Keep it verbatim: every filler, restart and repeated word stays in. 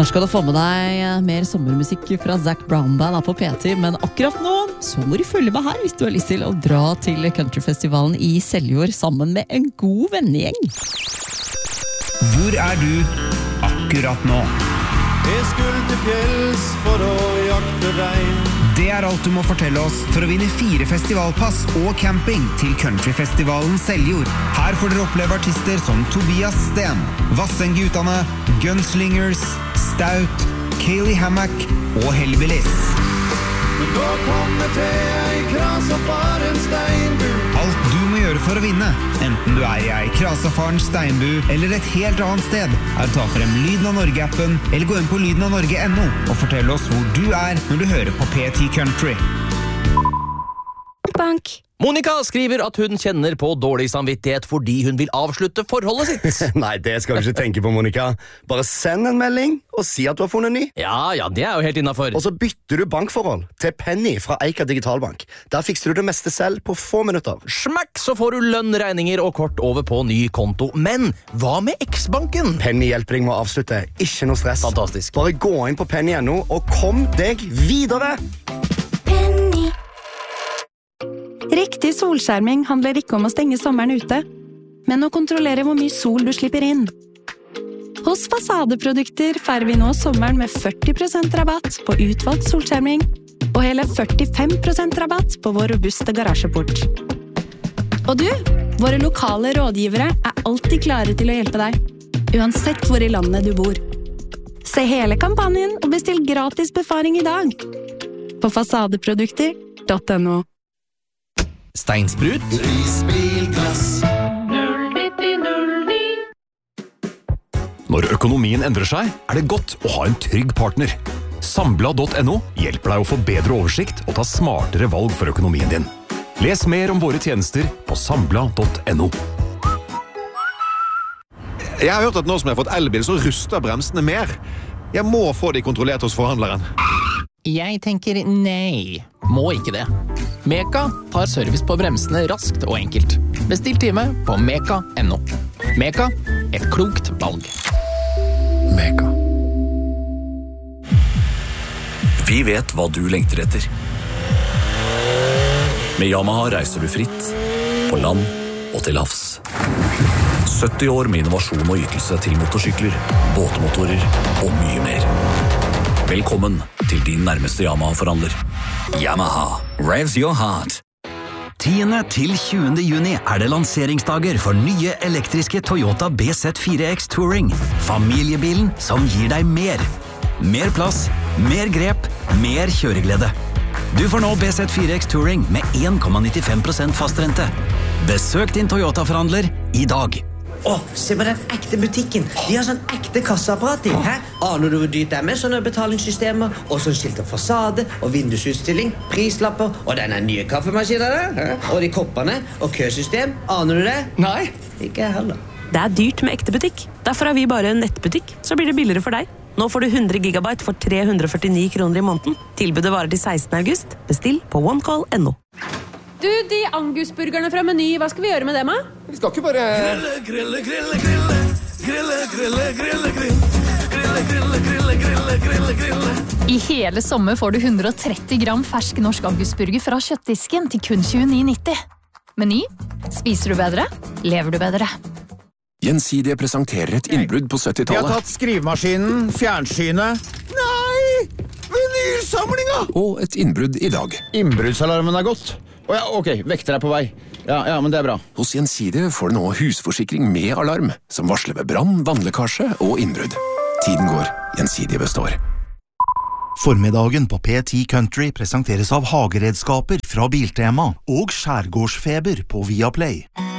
Snart skal du få med deg mer sommermusikk fra Zac Brown Band på P ti, men akkurat nå så må du følge med her hvis du har lyst til å dra til countryfestivalen i Seljord sammen med en god vennegjeng. Hvor er du akkurat nå? Jeg skulle til fjells for å jakte rein. Det er alt du må fortelle oss for å vinne fire festivalpass og camping til countryfestivalen Seljord. Her får dere oppleve artister som Tobias Sten, Vassendgutane, Gunslingers, Stout, Kaylee Hammack og Hellbillies. Men da kommer til ei krasafaren steinbu. Alt du må gjøre for å vinne, enten du er i ei krasafaren steinbu eller et helt annet sted, er å ta frem Lyden av Norge-appen eller gå inn på lyden av norge punktum no og fortelle oss hvor du er når du hører på P ti Country. Bank. Monica skriver at hun kjenner på dårlig samvittighet fordi hun vil avslutte forholdet sitt. Nei, det skal du ikke tenke på, Monica. Bare send en melding og si at du har funnet ny. Ja, ja, det er jo helt innenfor. Og så bytter du bankforhold til Penny fra Eika Digitalbank. Der fikser du det meste selv på få minutter. Smakk, så får du lønn, regninger og kort over på ny konto. Men hva med X-banken? Penny hjelper deg med å avslutte. Ikke noe stress. Fantastisk. Bare gå inn på penny punktum no og kom deg videre. Penny. Riktig solskjerming handler ikke om å stenge sommeren ute, men å kontrollere hvor mye sol du slipper inn. Hos Fasadeprodukter feirer vi nå sommeren med førti prosent rabatt på utvalgt solskjerming, og hele førtifem prosent rabatt på vår robuste garasjeport. Og du, våre lokale rådgivere er alltid klare til å hjelpe deg, uansett hvor i landet du bor. Se hele kampanjen og bestill gratis befaring i dag på fasadeprodukter punktum no. Steinsprut? Isbilglass. Når økonomien endrer seg, er det godt å ha en trygg partner. Sambla punktum no hjelper deg å få bedre oversikt og ta smartere valg for økonomien din. Les mer om våre tjenester på sambla punktum no. Jeg har hørt at nå som jeg har fått elbil, så ruster bremsene mer. Jeg må få de kontrollert hos forhandleren. Jeg tenker nei, må ikke det. Meka tar service på bremsene raskt og enkelt. Bestill time på meka punktum no. Meka, et klokt valg. Meka. Vi vet hva du lengter etter. Med Yamaha reiser du fritt, på land og til havs. sytti år med innovasjon og ytelse til motorsykler, båtmotorer og mye mer. Velkommen til din nærmeste Yamaha-forhandler. Yamaha, revs your heart. tiende til tjuende juni er det lanseringsdager for nye elektriske Toyota B Z fire X Touring. Familiebilen som gir deg mer. Mer plass, mer grep, mer kjøreglede. Du får nå B Z fire X Touring med en komma nittifem prosent fastrente. Besøk din Toyota-forhandler i dag. Åh, se på den ekte butikken. De har sånn ekte kasseapparat i. Hæ? Aner du hvor dyrt det er med sånne betalingssystemer, og sånn skilt av fasade, og vindusutstilling, prislapper, og denne nye kaffemaskinen der, og de koppene, og køsystem. Aner du det? Nei. Ikke jeg heller. Det er dyrt med ekte butikk. Derfor er vi bare en nettbutikk, så blir det billigere for deg. Nå får du hundre gigabyte for tre hundre og førtini kroner i måneden. Tilbudet varer til sekstende august. Bestill på onecall punktum no. Du, de angusburgerne fra Meny, hva skal vi gjøre med dem, da? Vi skal ikke bare... Grille, grille, grille, grille. Grille, grille, grille, grille. Grille, grille, grille, grille, grille, grille. I hele sommer får du hundre og tretti gram fersk norsk angusburger fra kjøttdisken til kun tjueni nitti. Meny. Spiser du bedre? Lever du bedre? Gjensidige presenterer et innbrudd på syttitallet. Jeg har tatt skrivemaskinen, fjernsynet. Nei! Vinylsamlinga! Og et innbrudd i dag. Innbruddsalarmen er gått. Å ja, ok, vekter er på vei. Ja, ja, men det er bra. Hos Gjensidige får du nå husforsikring med alarm, som varsler ved brann, vannlekkasje og innbrudd. Tiden går, Gjensidige består. Formiddagen på P ti Country presenteres av hageredskaper fra Biltema og skjærgårdsfeber på Viaplay.